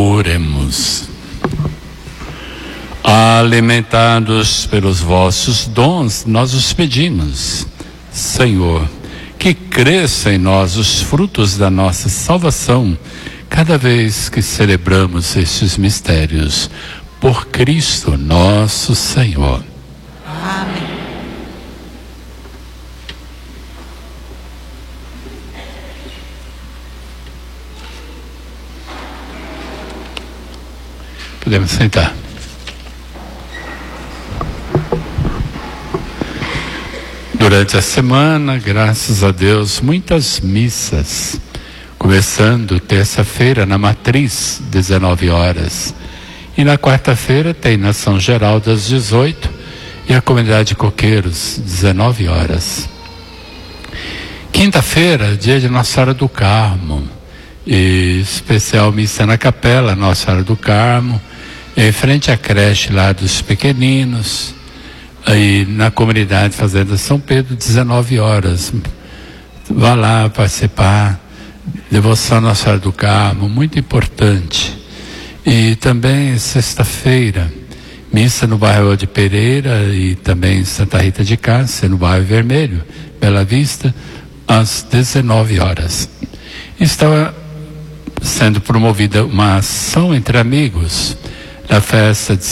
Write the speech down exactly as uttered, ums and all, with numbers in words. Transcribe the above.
Oremos. Alimentados pelos vossos dons, nós os pedimos, Senhor, que cresça em nós os frutos da nossa salvação, cada vez que celebramos estes mistérios, por Cristo nosso Senhor. Amém. Podemos sentar. Durante a semana, graças a Deus, muitas missas. Começando terça-feira na Matriz, dezenove horas. E na quarta-feira tem na São Geraldo às dezoito e a Comunidade de Coqueiros, dezenove horas. Quinta-feira, dia de Nossa Senhora do Carmo. E especial missa na capela Nossa Senhora do Carmo, em frente à creche lá dos pequeninos, aí na comunidade Fazenda São Pedro, dezenove horas. Vá lá participar, devoção à Nossa Senhora do Carmo, muito importante. E também sexta-feira, missa no bairro de Pereira e também Santa Rita de Cássia, no bairro Vermelho, Bela Vista, às dezenove horas. Estava sendo promovida uma ação entre amigos, na festa de